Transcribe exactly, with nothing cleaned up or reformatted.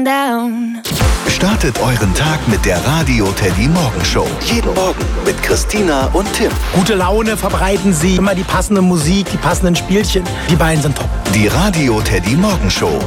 going down. Startet euren Tag mit der Radio Teddy Morgenshow. Jeden Morgen mit Christina und Tim. Gute Laune verbreiten sie, immer die passende Musik, die passenden Spielchen. Die beiden sind top. Die Radio Teddy Morgenshow.